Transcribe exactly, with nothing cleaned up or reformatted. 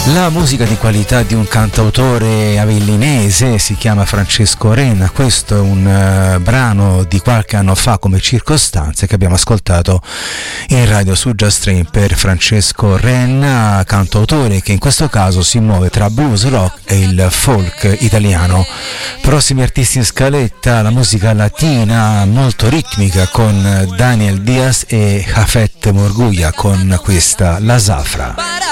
La musica di qualità di un cantautore avellinese, si chiama Francesco Renna. Questo è un uh, brano di qualche anno fa come Circostanze che abbiamo ascoltato in radio su Just Stream per Francesco Renna, cantautore che in questo caso si muove tra blues rock e il folk italiano. Prossimi artisti in scaletta, la musica latina molto ritmica con Daniel Diaz e Jafet Morguia con questa La Zafra.